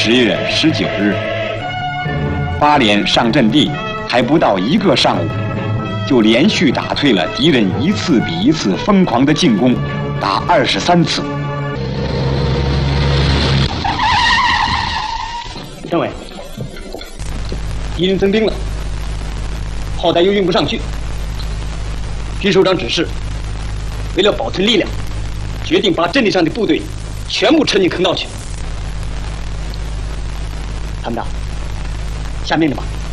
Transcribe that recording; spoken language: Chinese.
10月19日，8连上阵地还不到1个上午，就连续打退了敌人一次比一次疯狂的进攻，达23次。 政委，敌人增兵了，炮弹又运不上去。徐首长指示，为了保存力量，决定把阵地上的部队全部撤进坑道去。参谋长，下命令吧。